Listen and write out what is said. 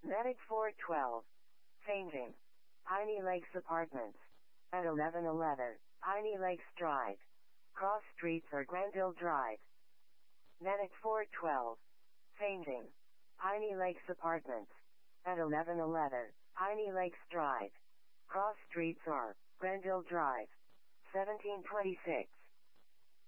Medic 412. Changing. Piney Lakes Apartments. At 1111. Piney Lakes Drive. Cross Streets or Granville Drive. Medic 412. Changing. Piney Lakes Apartments. At 1111. Piney Lakes Drive. Cross Streets or Granville Drive. 1726.